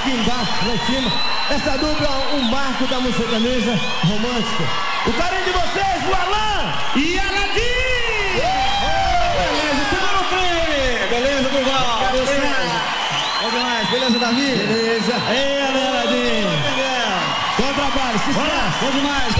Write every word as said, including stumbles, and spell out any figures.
aqui embaixo, lá em cima. Essa dupla é um marco da música sertaneja romântica. O carinho de vocês, o Alan e Aladim! Beleza, segura o crime! Beleza, Duval? Beleza. Bom demais, beleza, Davi? Beleza. Ei, Aladim! Bom trabalho, sucesso! Bom demais!